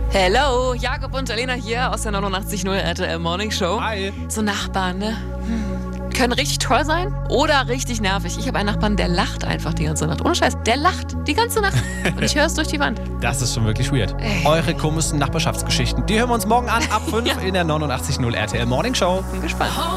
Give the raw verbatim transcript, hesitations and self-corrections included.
Hello, Jakob und Alena hier aus der neunundachtzig Komma null R T L Morning Show. Hi. So Nachbarn, ne? Hm. Können richtig toll sein oder richtig nervig. Ich habe einen Nachbarn, der lacht einfach die ganze Nacht. Ohne Scheiß, der lacht die ganze Nacht. Und ich höre es durch die Wand. Das ist schon wirklich weird. Ey. Eure komischsten Nachbarschaftsgeschichten, die hören wir uns morgen an ab fünf Ja. in der neunundachtzig Komma null R T L Morning Show. Bin gespannt.